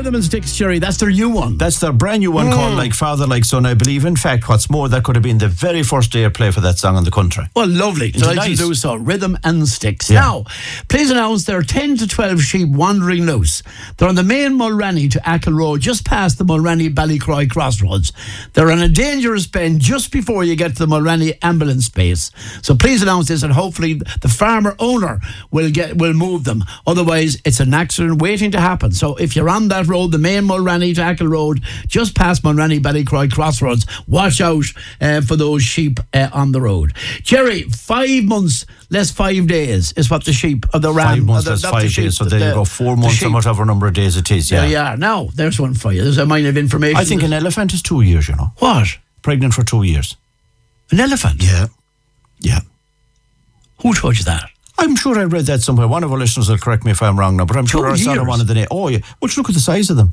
Rhythm and Sticks, Jerry. That's their new one. That's their brand new one called Like Father, Like Son, I believe. In fact, what's more, that could have been the very first day of play for that song in the country. Well, lovely. Delighted to do so. Rhythm and Sticks. Yeah. Now, please announce there are 10 to 12 sheep wandering loose. They're on the main Mulranny to Achill Road, just past the Mulranny-Ballycroy crossroads. They're on a dangerous bend just before you get to the Mulranny ambulance space. So please announce this, and hopefully the farmer owner will move them. Otherwise, it's an accident waiting to happen. So if you're on that road, the main Mulranny to Achill Road, just past Mulranny-Ballycroy crossroads, watch out for those sheep on the road. Jerry, 5 months less 5 days is what the sheep of the ram. 5 months less 5 days. So there you go. 4 months or whatever number of days it is. Yeah. There you are. Now, there's one for you. There's a mine of information. I think an elephant is 2 years, you know. What? Pregnant for 2 years. An elephant? Yeah. Yeah. Who told you that? I'm sure I read that somewhere. One of our listeners will correct me if I'm wrong now, but I'm sure I saw one of the... Oh, yeah. Well, look at the size of them.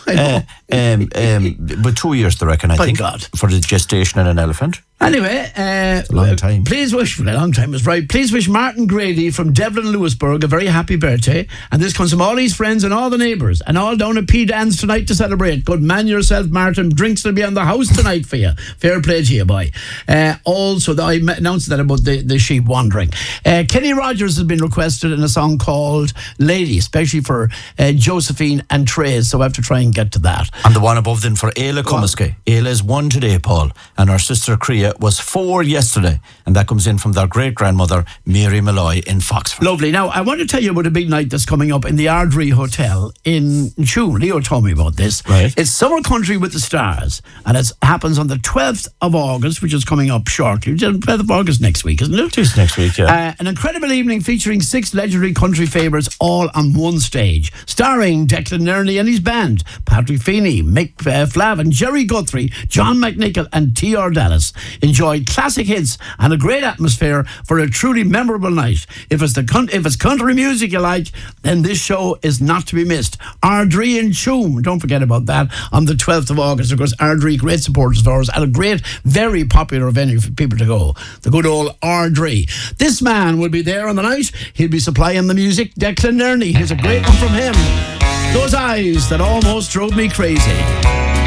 But 2 years, I reckon, I think. God. For the gestation in an elephant. Anyway, it's a long time. Please wish, a long time is right. Please wish Martin Grady from Devlin, Lewisburg a very happy birthday. And this comes from all his friends and all the neighbours, and all down at P. Dan's tonight to celebrate. Good man yourself, Martin. Drinks will be on the house tonight for you. Fair play to you, boy. Also, I announced that about the sheep wandering. Kenny Rogers has been requested in a song called Lady, especially for Josephine and Trace, so I have to try and get to that. And the one above then for Ayla Cumasky. Ayla's 1 today, Paul, and her sister Crea was 4 yesterday, and that comes in from their great-grandmother Mary Malloy in Foxford. Lovely. Now, I want to tell you about a big night that's coming up in the Ardrey Hotel in June. Leo told me about this. Right. It's Summer Country with the Stars, and it happens on the 12th of August, which is coming up shortly. 12th of August next week, isn't it? It is next week, yeah. An incredible evening featuring 6 legendary country favourites all on one stage, starring Declan Nerney and his band, Patrick Feeney, Mick Flavin, Jerry Guthrie, John McNichol and T.R. Dallas. Enjoy classic hits and a great atmosphere for a truly memorable night. If it's country music you like, then this show is not to be missed. Ardrey and Tuam, don't forget about that, on the 12th of August. Of course, Ardrey, great supporters of ours, and a great, very popular venue for people to go. The good old Ardrey. This man will be there on the night. He'll be supplying the music. Declan Nerney. Here's a great one from him. Those eyes that almost drove me crazy.